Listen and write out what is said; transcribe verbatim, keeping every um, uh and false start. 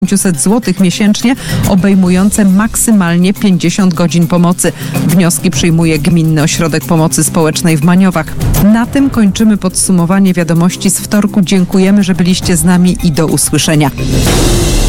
pięćset złotych miesięcznie, obejmujące maksymalnie pięćdziesiąt godzin pomocy. Wnioski przyjmuje Gminny Ośrodek Pomocy Społecznej w Maniowach. Na tym kończymy podsumowanie wiadomości z wtorku. Dziękujemy, że byliście z nami i do usłyszenia.